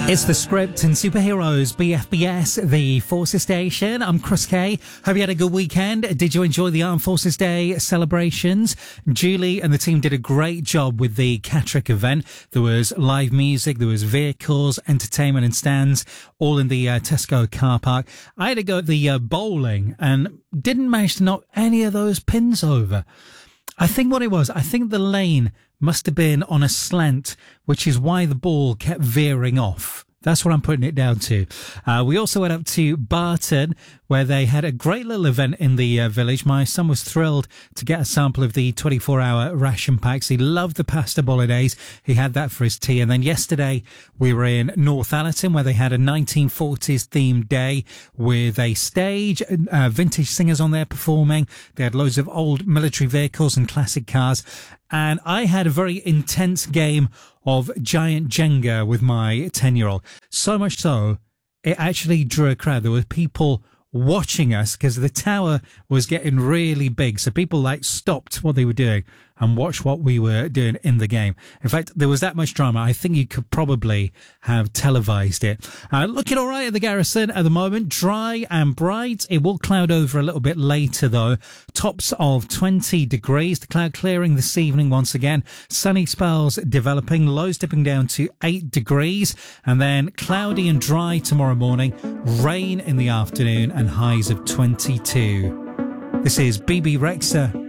It's the Script and Superheroes BFBS, the Forces Station. I'm Chris Kay. Hope you had a good weekend. Did you enjoy the Armed Forces Day celebrations? Julie and the team did a great job with the Catterick event. There was live music, there was vehicles, entertainment and stands, all in the Tesco car park. I had to go at the bowling and didn't manage to knock any of those pins over. I think what it was, I think the lane must have been on a slant, which is why the ball kept veering off. That's what I'm putting it down to. We also went up to Barton, where they had a great little event in the village. My son was thrilled to get a sample of the 24-hour ration packs. He loved the pasta bolognese. He had that for his tea. And then yesterday we were in Northallerton, where they had a 1940s themed day with a stage, vintage singers on there performing. They had loads of old military vehicles and classic cars. And I had a very intense game of giant Jenga with my 10-year-old. So much so, it actually drew a crowd. There were people watching us because the tower was getting really big. So people stopped what they were doing and watched what we were doing in the game. In fact, there was that much drama. I think you could probably have televised it. Looking all right at the Garrison at the moment. Dry and bright. It will cloud over a little bit later though. Tops of 20 degrees. The cloud clearing this evening once again. Sunny spells developing. Lows dipping down to 8 degrees. And then cloudy and dry tomorrow morning. Rain in the afternoon and highs of 22. This is BB Rexha.